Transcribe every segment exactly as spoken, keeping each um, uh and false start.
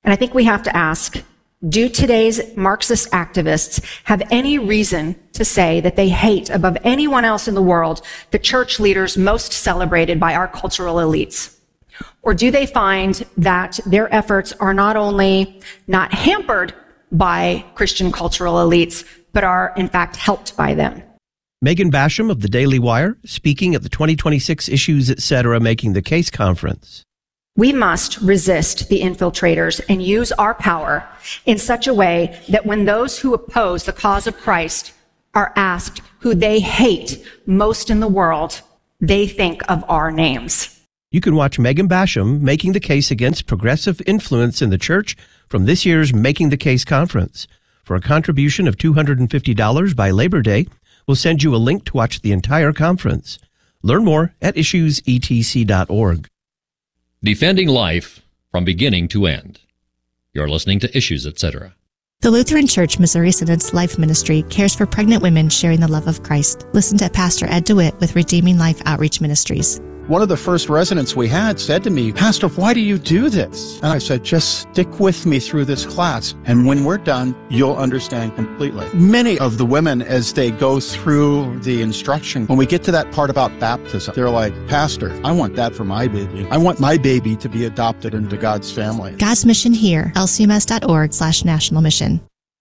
And I think we have to ask, do today's Marxist activists have any reason to say that they hate above anyone else in the world the church leaders most celebrated by our cultural elites? Or do they find that their efforts are not only not hampered by Christian cultural elites, but are in fact helped by them? Megan Basham of the Daily Wire, speaking at the twenty twenty-six Issues Etc. Making the Case conference. We must resist the infiltrators and use our power in such a way that when those who oppose the cause of Christ are asked who they hate most in the world, they think of our names. You can watch Megan Basham making the case against progressive influence in the church from this year's Making the Case conference. For a contribution of two hundred fifty dollars by Labor Day, we'll send you a link to watch the entire conference. Learn more at issues e t c dot org. Defending life from beginning to end. You're listening to Issues, et cetera. The Lutheran Church Missouri Synod's Life Ministry cares for pregnant women sharing the love of Christ. Listen to Pastor Ed DeWitt with Redeeming Life Outreach Ministries. One of the first residents we had said to me, "Pastor, why do you do this?" And I said, "Just stick with me through this class, and when we're done, you'll understand completely." Many of the women, as they go through the instruction, when we get to that part about baptism, they're like, "Pastor, I want that for my baby. I want my baby to be adopted into God's family." God's Mission Here, L C M S dot org slash national mission.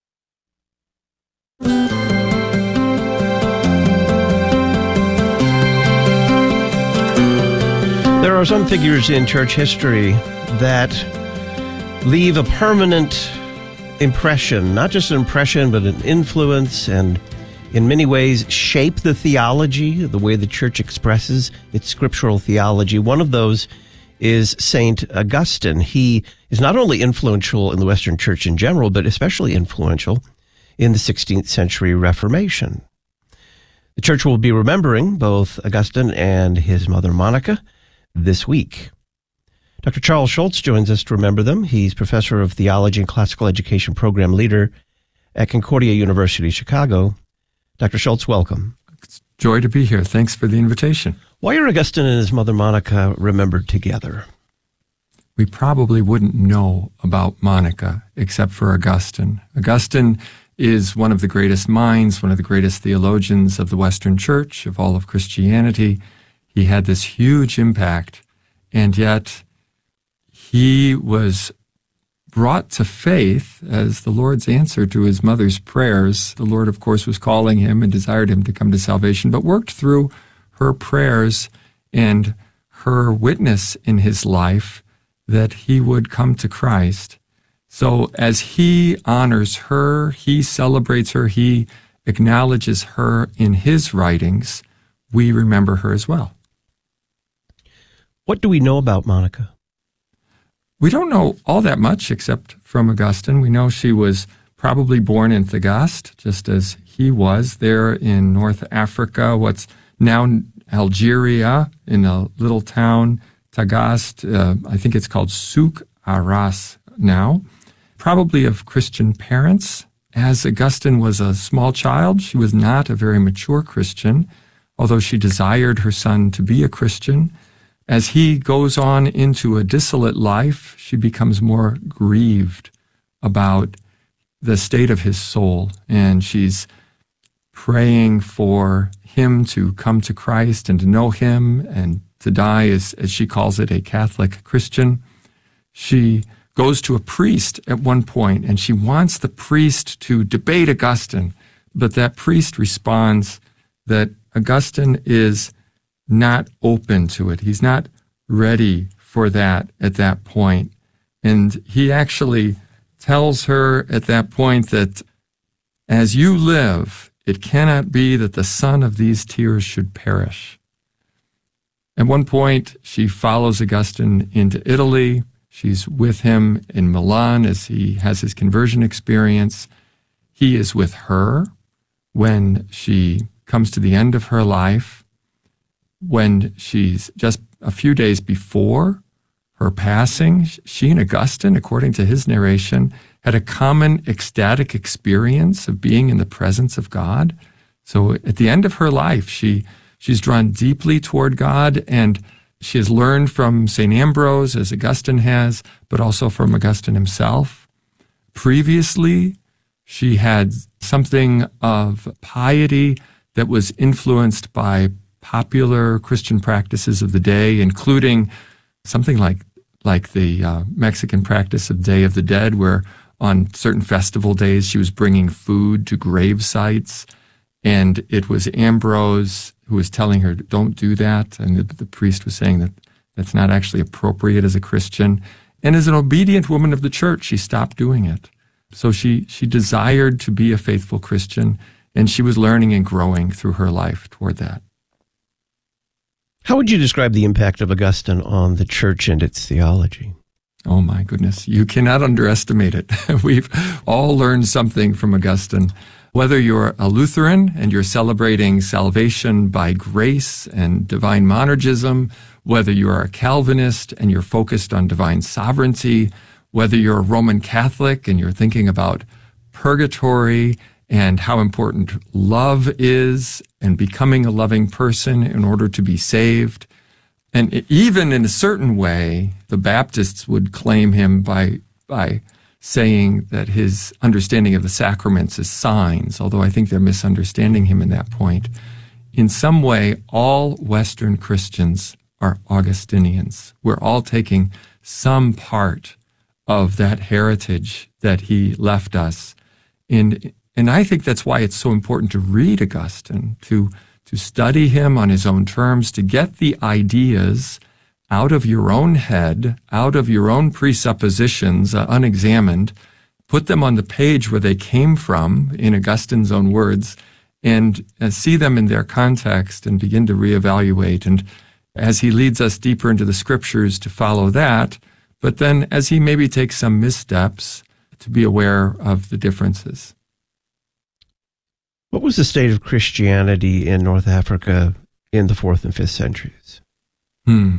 There are some figures in church history that leave a permanent impression, not just an impression, but an influence, and in many ways shape the theology, the way the church expresses its scriptural theology. One of those is Saint Augustine. He is not only influential in the Western Church in general, but especially influential in the sixteenth century Reformation. The church will be remembering both Augustine and his mother Monica this week. Doctor Charles Schulz joins us to remember them. He's professor of theology and classical education program leader at Concordia University, Chicago. Doctor Schulz, welcome. It's a joy to be here. Thanks for the invitation. Why are Augustine and his mother Monica remembered together? We probably wouldn't know about Monica except for Augustine. Augustine is one of the greatest minds, one of the greatest theologians of the Western Church, of all of Christianity. He had this huge impact, and yet he was brought to faith as the Lord's answer to his mother's prayers. The Lord, of course, was calling him and desired him to come to salvation, but worked through her prayers and her witness in his life that he would come to Christ. So as he honors her, he celebrates her, he acknowledges her in his writings, we remember her as well. What do we know about Monica? We don't know all that much except from Augustine. We know she was probably born in Thagaste, just as he was, there in North Africa, what's now Algeria, in a little town, Thagaste. Uh, I think it's called Souk Aras now. Probably of Christian parents. As Augustine was a small child, she was not a very mature Christian, although she desired her son to be a Christian. As he goes on into a dissolute life, she becomes more grieved about the state of his soul, and she's praying for him to come to Christ and to know him and to die, as, as she calls it, a Catholic Christian. She goes to a priest at one point, and she wants the priest to debate Augustine, but that priest responds that Augustine is not open to it. He's not ready for that at that point. And he actually tells her at that point that as you live, it cannot be that the son of these tears should perish. At one point, she follows Augustine into Italy. She's with him in Milan as he has his conversion experience. He is with her when she comes to the end of her life. When she's just a few days before her passing, she and Augustine, according to his narration, had a common ecstatic experience of being in the presence of God. So at the end of her life, she she's drawn deeply toward God, and she has learned from Saint Ambrose, as Augustine has, but also from Augustine himself. Previously, she had something of piety that was influenced by popular Christian practices of the day, including something like like the uh, Mexican practice of Day of the Dead, where on certain festival days she was bringing food to grave sites, and it was Ambrose who was telling her, don't do that, and the, the priest was saying that that's not actually appropriate as a Christian. And as an obedient woman of the church, she stopped doing it. So she, she desired to be a faithful Christian, and she was learning and growing through her life toward that. How would you describe the impact of Augustine on the church and its theology? Oh my goodness, you cannot underestimate it. We've all learned something from Augustine. Whether you're a Lutheran and you're celebrating salvation by grace and divine monergism, whether you're a Calvinist and you're focused on divine sovereignty, whether you're a Roman Catholic and you're thinking about purgatory and how important love is and becoming a loving person in order to be saved. And even in a certain way, the Baptists would claim him by by saying that his understanding of the sacraments is signs, although I think they're misunderstanding him in that point. In some way, all Western Christians are Augustinians. We're all taking some part of that heritage that he left us. And, and I think that's why it's so important to read Augustine, to to study him on his own terms, to get the ideas out of your own head, out of your own presuppositions, uh, unexamined, put them on the page where they came from, in Augustine's own words, and uh, see them in their context and begin to reevaluate. And as he leads us deeper into the scriptures, to follow that, but then as he maybe takes some missteps, to be aware of the differences. What was the state of Christianity in North Africa in the fourth and fifth centuries? Hmm.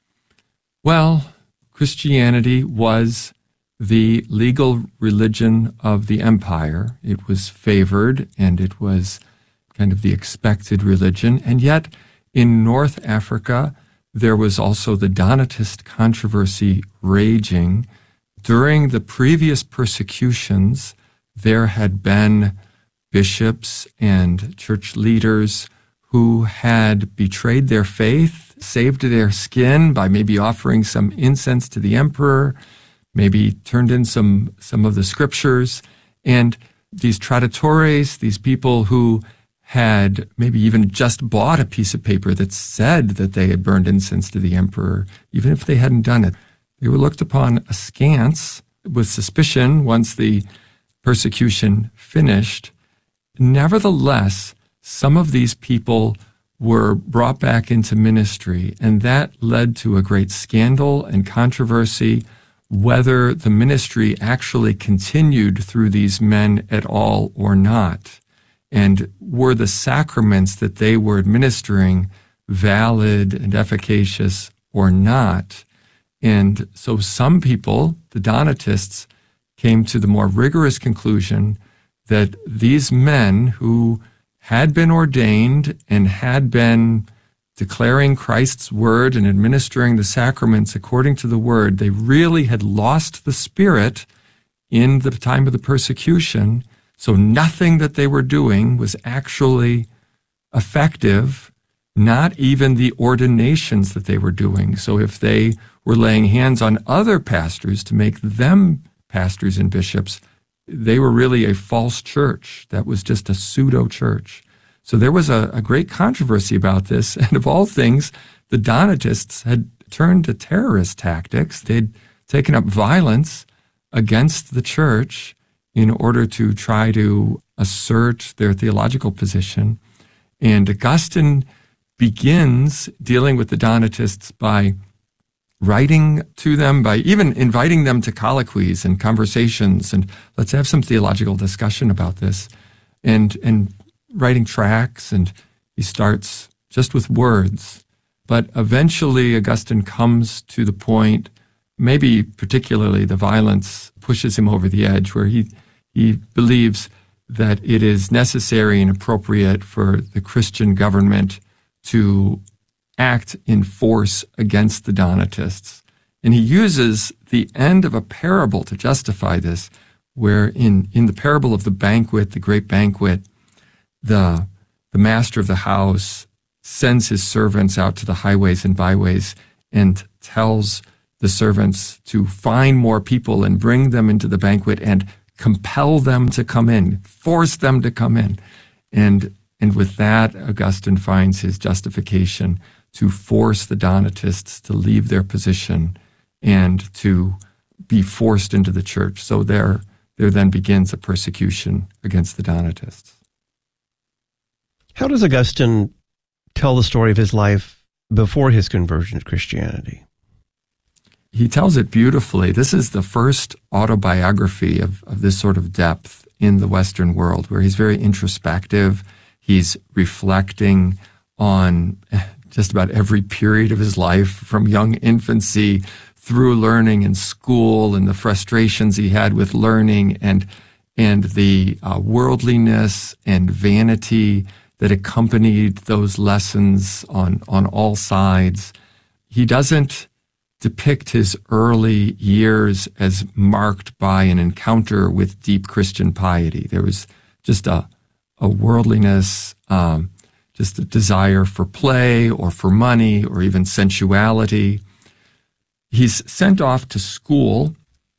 Well, Christianity was the legal religion of the empire. It was favored, and it was kind of the expected religion. And yet, in North Africa, there was also the Donatist controversy raging. During the previous persecutions, there had been bishops and church leaders who had betrayed their faith, saved their skin by maybe offering some incense to the emperor, maybe turned in some, some of the scriptures. And these traditores, these people who had maybe even just bought a piece of paper that said that they had burned incense to the emperor, even if they hadn't done it, they were looked upon askance with suspicion once the persecution finished. Nevertheless, some of these people were brought back into ministry, and that led to a great scandal and controversy whether the ministry actually continued through these men at all or not. And were the sacraments that they were administering valid and efficacious or not? And so some people, the Donatists, came to the more rigorous conclusion that these men who had been ordained and had been declaring Christ's word and administering the sacraments according to the word, they really had lost the Spirit in the time of the persecution. So nothing that they were doing was actually effective, not even the ordinations that they were doing. So if they were laying hands on other pastors to make them pastors and bishops, they were really a false church. That was just a pseudo-church. So there was a, a great controversy about this. And of all things, the Donatists had turned to terrorist tactics. They'd taken up violence against the church in order to try to assert their theological position. And Augustine begins dealing with the Donatists by writing to them, by even inviting them to colloquies and conversations, and let's have some theological discussion about this, and and writing tracts, and he starts just with words. But eventually Augustine comes to the point, maybe particularly the violence pushes him over the edge, where he he believes that it is necessary and appropriate for the Christian government to act in force against the Donatists. And he uses the end of a parable to justify this, where in, in the parable of the banquet, the great banquet, the, the master of the house sends his servants out to the highways and byways and tells the servants to find more people and bring them into the banquet and compel them to come in, force them to come in. And, and with that, Augustine finds his justification to force the Donatists to leave their position and to be forced into the church. So there, there then begins a persecution against the Donatists. How does Augustine tell the story of his life before his conversion to Christianity? He tells it beautifully. This is the first autobiography of, of this sort of depth in the Western world, where he's very introspective. He's reflecting on just about every period of his life, from young infancy through learning in school and the frustrations he had with learning and and the uh, worldliness and vanity that accompanied those lessons on, on all sides. He doesn't depict his early years as marked by an encounter with deep Christian piety. There was just a, a worldliness, um, just a desire for play or for money or even sensuality. He's sent off to school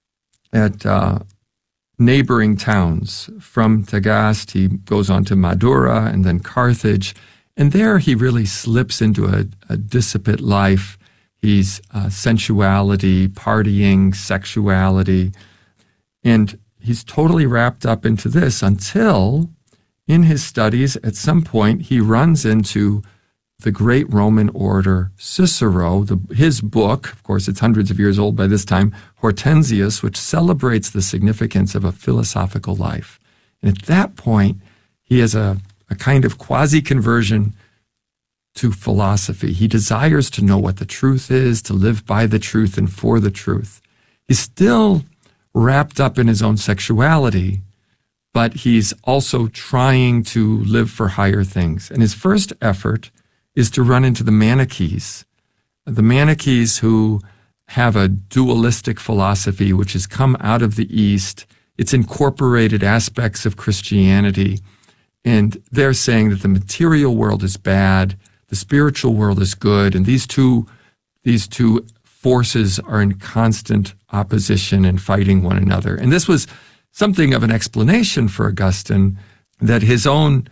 at uh, neighboring towns. From Tagaste, he goes on to Madura and then Carthage. And there he really slips into a, a dissipate life. He's uh, sensuality, partying, sexuality. And he's totally wrapped up into this until in his studies, at some point, he runs into the great Roman orator Cicero. The, his book, of course, it's hundreds of years old by this time, Hortensius, which celebrates the significance of a philosophical life. And at that point, he has a, a kind of quasi-conversion to philosophy. He desires to know what the truth is, to live by the truth and for the truth. He's still wrapped up in his own sexuality, but he's also trying to live for higher things. And his first effort is to run into the Manichees, the Manichees who have a dualistic philosophy which has come out of the East. It's incorporated aspects of Christianity, and they're saying that the material world is bad, the spiritual world is good, and these two, these two forces are in constant opposition and fighting one another. And this was something of an explanation for Augustine, that his own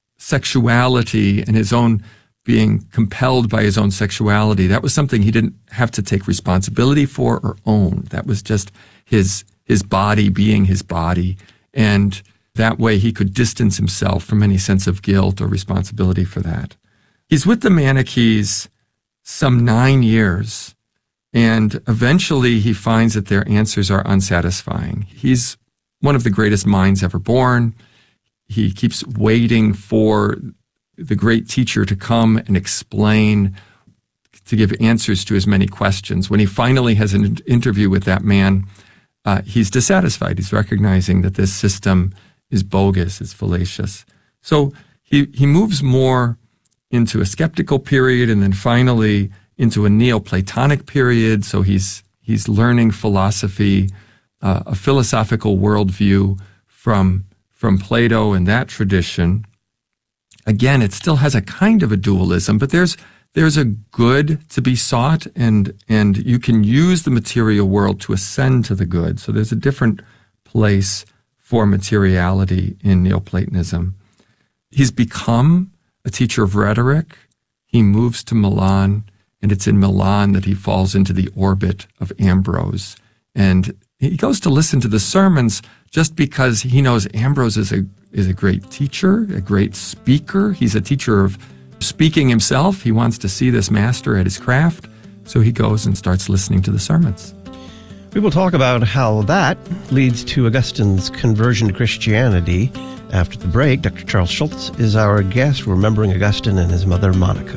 sexuality and his own being compelled by his own sexuality, that was something he didn't have to take responsibility for or own. That was just his his body being his body, and that way he could distance himself from any sense of guilt or responsibility for that. He's with the Manichees some nine years, and eventually he finds that their answers are unsatisfying. He's one of the greatest minds ever born. He keeps waiting for the great teacher to come and explain, to give answers to his many questions. When he finally has an interview with that man, uh, he's dissatisfied. He's recognizing that this system is bogus, it's fallacious. So he, he moves more into a skeptical period and then finally into a Neoplatonic period. So he's he's learning philosophy, uh, a philosophical worldview from, from Plato and that tradition. Again, it still has a kind of a dualism, but there's there's a good to be sought, and and you can use the material world to ascend to the good. So there's a different place for materiality in Neoplatonism. He's become a teacher of rhetoric. He moves to Milan, and it's in Milan that he falls into the orbit of Ambrose. And he goes to listen to the sermons just because he knows Ambrose is a is a great teacher, a great speaker. He's a teacher of speaking himself. He wants to see this master at his craft. So he goes and starts listening to the sermons. We will talk about how that leads to Augustine's conversion to Christianity after the break. Doctor Charles Schulz is our guest, remembering Augustine and his mother, Monica.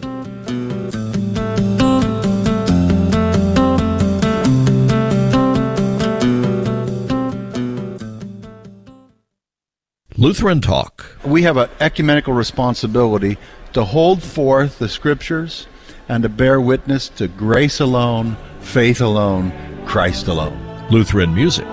Lutheran Talk. We have an ecumenical responsibility to hold forth the scriptures and to bear witness to grace alone, faith alone, Christ alone. Lutheran music.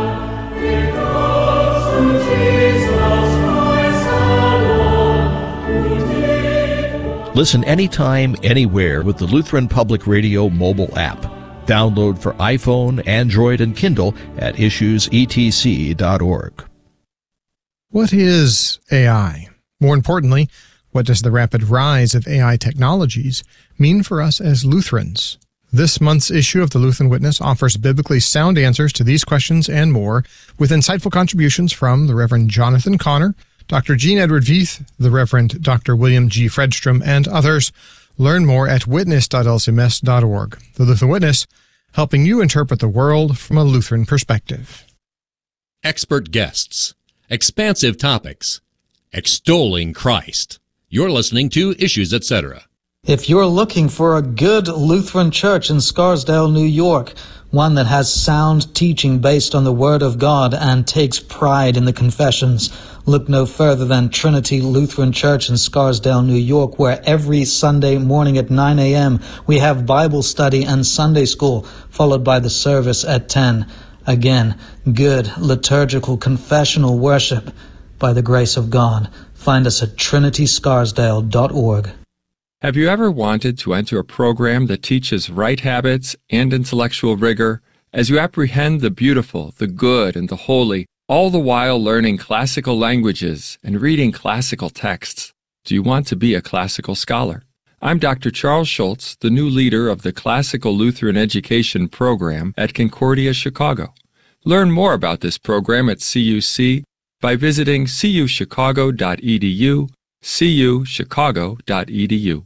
Listen anytime, anywhere with the Lutheran Public Radio mobile app. Download for iPhone, Android, and Kindle at issues e t c dot org. What is A I? More importantly, what does the rapid rise of A I technologies mean for us as Lutherans? This month's issue of the Lutheran Witness offers biblically sound answers to these questions and more, with insightful contributions from the Reverend Jonathan Connor, Doctor Jean Edward Veith, the Reverend Doctor William G. Fredstrom, and others. Learn more at witness dot l c m s dot org. The Lutheran Witness, helping you interpret the world from a Lutheran perspective. Expert guests, expansive topics, extolling Christ. You're listening to Issues, et cetera. If you're looking for a good Lutheran church in Scarsdale, New York, one that has sound teaching based on the Word of God and takes pride in the confessions, look no further than Trinity Lutheran Church in Scarsdale, New York, where every Sunday morning at nine a.m. we have Bible study and Sunday school, followed by the service at ten. Again, good liturgical confessional worship by the grace of God. Find us at trinity scarsdale dot org. Have you ever wanted to enter a program that teaches right habits and intellectual rigor as you apprehend the beautiful, the good, and the holy, all the while learning classical languages and reading classical texts? Do you want to be a classical scholar? I'm Doctor Charles Schultz, the new leader of the Classical Lutheran Education Program at Concordia, Chicago. Learn more about this program at C U C by visiting c u chicago dot e d u, c u chicago dot e d u.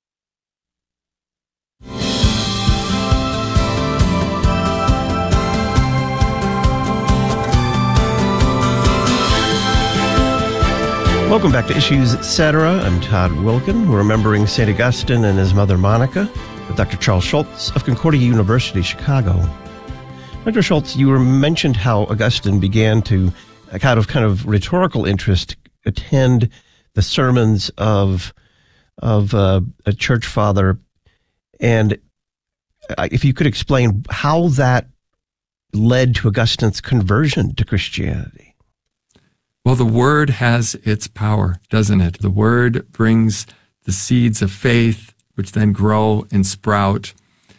Welcome back to Issues, et cetera. I'm Todd Wilkin. We're remembering Saint Augustine and his mother Monica with Doctor Charles Schultz of Concordia University, Chicago. Doctor Schultz, you were mentioned how Augustine began to, out of kind of rhetorical interest, attend the sermons of of uh, a church father, and if you could explain how that led to Augustine's conversion to Christianity. Well, the Word has its power, doesn't it? The Word brings the seeds of faith, which then grow and sprout.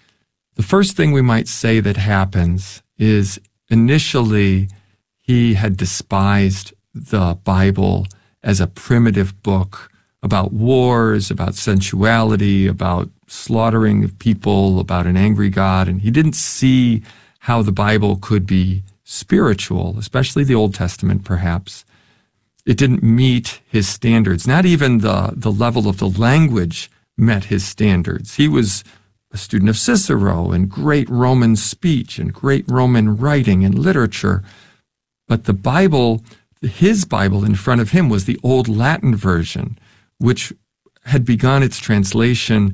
The first thing we might say that happens is initially he had despised the Bible as a primitive book about wars, about sensuality, about slaughtering of people, about an angry God, and he didn't see how the Bible could be spiritual, especially the Old Testament, perhaps. It didn't meet his standards. Not even the, the level of the language met his standards. He was a student of Cicero and great Roman speech and great Roman writing and literature. But the Bible, his Bible in front of him was the Old Latin version, which had begun its translation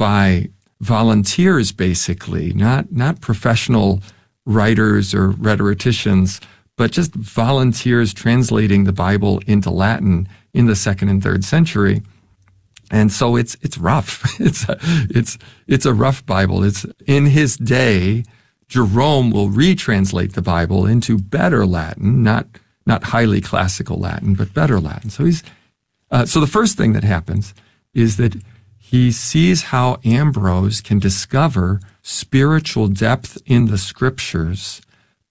by volunteers, basically, not, not professional writers or rhetoricians, but just volunteers translating the Bible into Latin in the second and third century. And so it's it's rough. It's a, it's it's a rough Bible. It's in his day, Jerome will retranslate the Bible into better Latin, not not highly classical Latin, but better Latin. So he's uh, so the first thing that happens is that he sees how Ambrose can discover spiritual depth in the Scriptures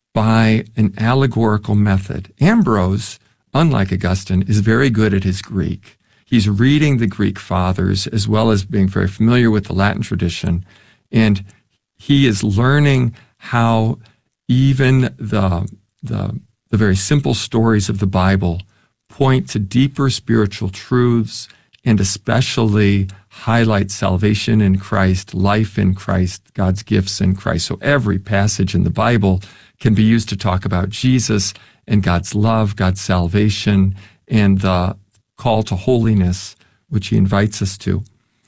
by an allegorical method. Ambrose, unlike Augustine, is very good at his Greek. He's reading the Greek fathers as well as being very familiar with the Latin tradition, and he is learning how even the, the, the very simple stories of the Bible point to deeper spiritual truths and especially highlight salvation in Christ, life in Christ, God's gifts in Christ. So every passage in the Bible can be used to talk about Jesus and God's love, God's salvation, and the call to holiness, which he invites us to.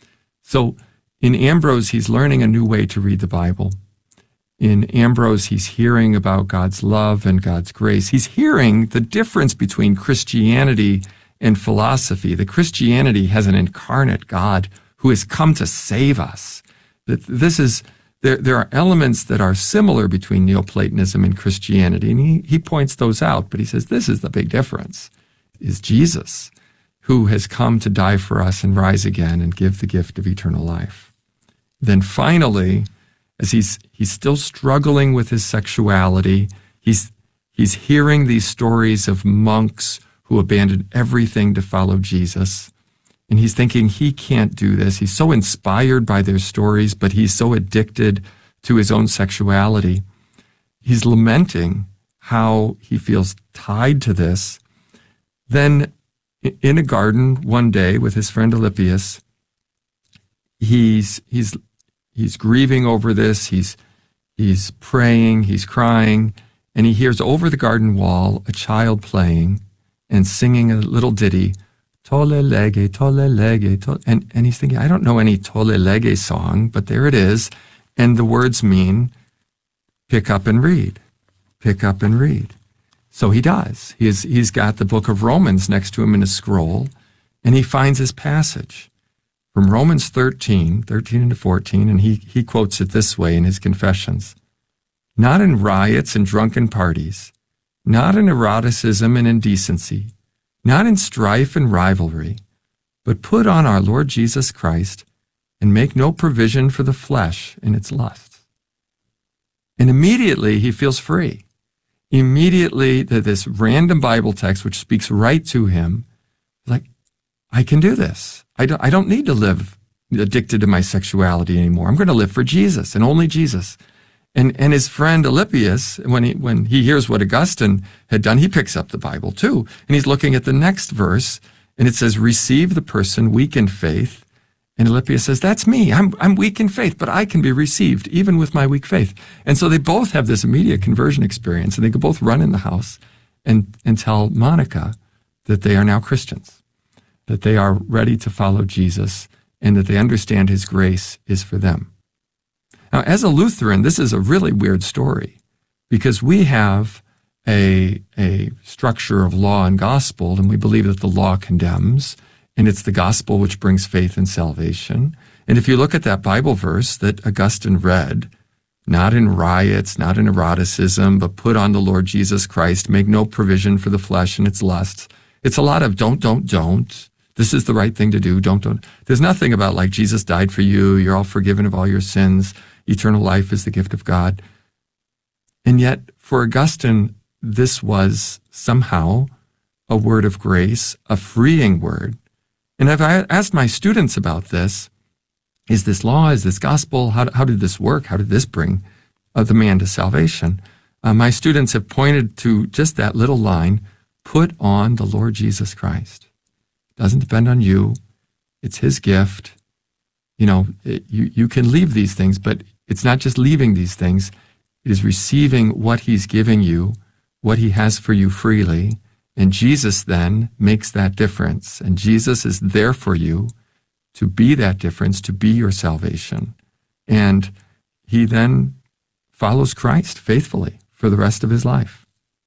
So in Ambrose, he's learning a new way to read the Bible. In Ambrose, he's hearing about God's love and God's grace. He's hearing the difference between Christianity and philosophy. The Christianity has an incarnate God who has come to save us. That this is, there, there are elements that are similar between Neoplatonism and Christianity, and he, he points those out, but he says this is the big difference, is Jesus, who has come to die for us and rise again and give the gift of eternal life. Then finally, as he's he's still struggling with his sexuality, he's he's hearing these stories of monks who abandoned everything to follow Jesus. And he's thinking he can't do this. He's so inspired by their stories, but he's so addicted to his own sexuality. He's lamenting how he feels tied to this. Then in a garden one day with his friend Alypius, he's he's he's grieving over this. He's he's praying, he's crying, and he hears over the garden wall a child playing and singing a little ditty, Tolle lege, tolle lege, tolle, and, and he's thinking, I don't know any tolle lege song, but there it is. And the words mean, pick up and read, pick up and read. So he does. He's, he's got the book of Romans next to him in a scroll, and he finds his passage from Romans thirteen, thirteen into fourteen, and he, he quotes it this way in his confessions. Not in riots and drunken parties, not in eroticism and indecency, not in strife and rivalry, but put on our Lord Jesus Christ and make no provision for the flesh in its lusts. And immediately he feels free. Immediately this random Bible text, which speaks right to him, like, I can do this. I don't, I don't need to live addicted to my sexuality anymore. I'm going to live for Jesus and only Jesus. And and his friend Alypius, when he when he hears what Augustine had done, he picks up the Bible too. And he's looking at the next verse, and it says, receive the person weak in faith. And Alypius says, that's me. I'm I'm weak in faith, but I can be received even with my weak faith. And so they both have this immediate conversion experience, and they could both run in the house and, and tell Monica that they are now Christians, that they are ready to follow Jesus, and that they understand his grace is for them. Now, as a Lutheran, this is a really weird story because we have a, a structure of law and gospel, and we believe that the law condemns, and it's the gospel which brings faith and salvation. And if you look at that Bible verse that Augustine read, not in riots, not in eroticism, but put on the Lord Jesus Christ, make no provision for the flesh and its lusts, it's a lot of don't, don't, don't. This is the right thing to do. Don't, don't. There's nothing about like Jesus died for you. You're all forgiven of all your sins. Eternal life is the gift of God. And yet, for Augustine, this was somehow a word of grace, a freeing word. And if I asked my students about this, is this law, is this gospel, how, how did this work? How did this bring uh, the man to salvation? Uh, my students have pointed to just that little line, put on the Lord Jesus Christ. It doesn't depend on you. It's his gift. You know, it, you, you can leave these things, but it's not just leaving these things. It is receiving what he's giving you, what he has for you freely. And Jesus then makes that difference. And Jesus is there for you to be that difference, to be your salvation. And he then follows Christ faithfully for the rest of his life.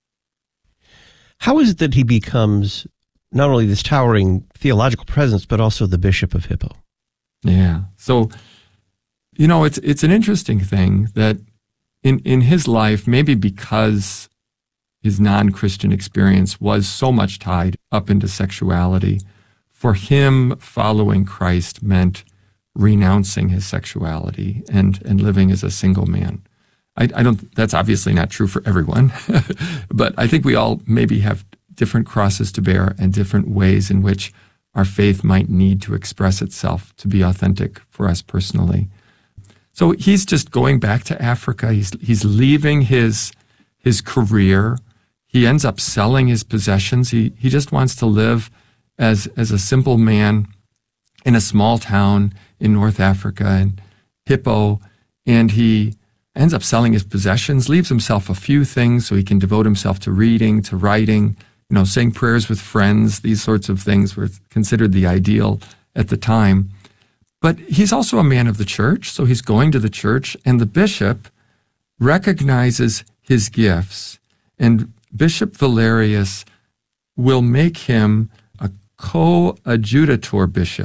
How is it that he becomes not only this towering theological presence, but also the Bishop of Hippo? Yeah. So, you know, it's it's an interesting thing that in, in his life, maybe because his non-Christian experience was so much tied up into sexuality, for him, following Christ meant renouncing his sexuality and, and living as a single man. I, I don't, that's obviously not true for everyone, but I think we all maybe have different crosses to bear and different ways in which our faith might need to express itself to be authentic for us personally. So he's just going back to Africa. He's, he's leaving his, his career. He ends up selling his possessions. He, he just wants to live as, as a simple man in a small town in North Africa, in Hippo, and he ends up selling his possessions, leaves himself a few things so he can devote himself to reading, to writing, you know, saying prayers with friends. These sorts of things were considered the ideal at the time. But he's also a man of the church, so he's going to the church, and the bishop recognizes his gifts, and Bishop Valerius will make him a coadjutor bishop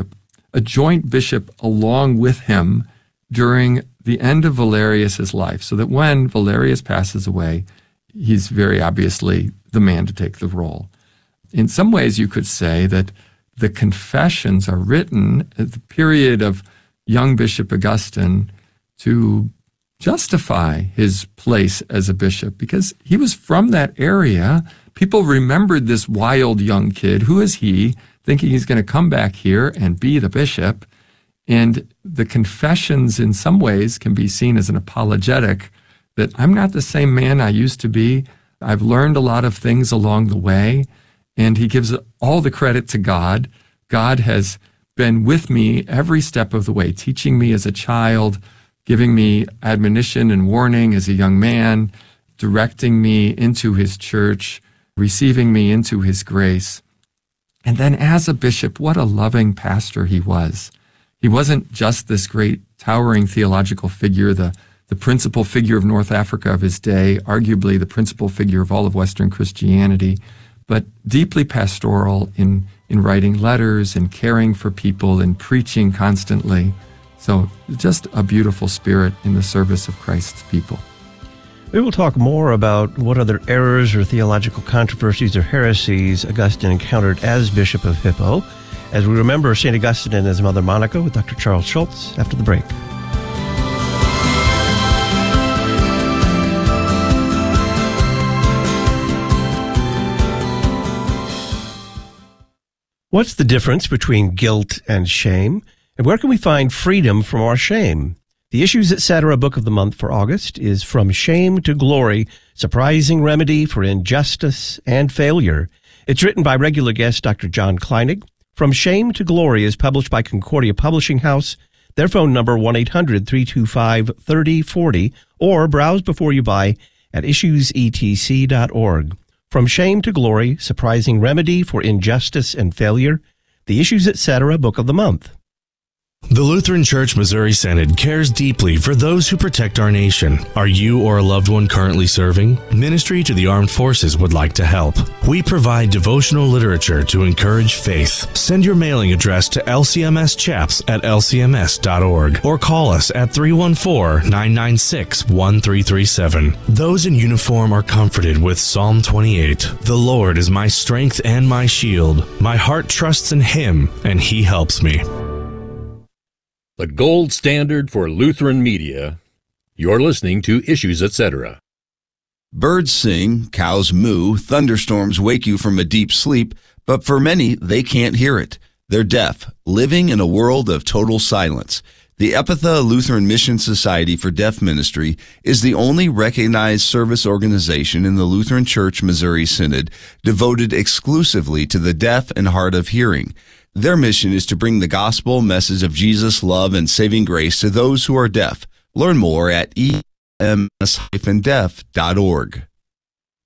a joint bishop along with him during the end of Valerius's life, so that when Valerius passes away, he's very obviously the man to take the role. In some ways, you could say that the confessions are written at the period of young Bishop Augustine to justify his place as a bishop, because he was from that area. People remembered this wild young kid. Who is he? Thinking he's going to come back here and be the bishop. And the confessions in some ways can be seen as an apologetic that I'm not the same man I used to be. I've learned a lot of things along the way. And he gives all the credit to God. God has been with me every step of the way, teaching me as a child, giving me admonition and warning as a young man, directing me into his church, receiving me into his grace. And then as a bishop, what a loving pastor he was. He wasn't just this great towering theological figure, the, the principal figure of North Africa of his day, arguably the principal figure of all of Western Christianity, but deeply pastoral in, in writing letters and caring for people and preaching constantly. So just a beautiful spirit in the service of Christ's people. We will talk more about what other errors or theological controversies or heresies Augustine encountered as Bishop of Hippo, as we remember Saint Augustine and his mother Monica with Doctor Charles Schultz after the break. What's the difference between guilt and shame? And where can we find freedom from our shame? The Issues Etc. Book of the Month for August is From Shame to Glory, Surprising Remedy for Injustice and Failure. It's written by regular guest Doctor John Kleinig. From Shame to Glory is published by Concordia Publishing House. Their phone number one eight hundred three two five three zero four zero, or browse before you buy at issues e t c dot org. From Shame to Glory, Surprising Remedy for Injustice and Failure. The Issues Etc. Book of the Month. The Lutheran Church Missouri Synod cares deeply for those who protect our nation. Are you or a loved one currently serving? Ministry to the Armed Forces would like to help. We provide devotional literature to encourage faith. Send your mailing address to L C M S chaps at L C M S dot org or call us at three one four, nine nine six, one three three seven. Those in uniform are comforted with Psalm twenty-eight. The Lord is my strength and my shield. My heart trusts in Him, and He helps me. The gold standard for Lutheran media. You're listening to Issues Etc. Birds sing, cows moo, thunderstorms wake you from a deep sleep, but for many, they can't hear it. They're deaf, living in a world of total silence. The Epitha Lutheran Mission Society for Deaf Ministry is the only recognized service organization in the Lutheran Church Missouri Synod devoted exclusively to the deaf and hard of hearing. Their mission is to bring the gospel message of Jesus' love and saving grace to those who are deaf. Learn more at e m s dash deaf dot org.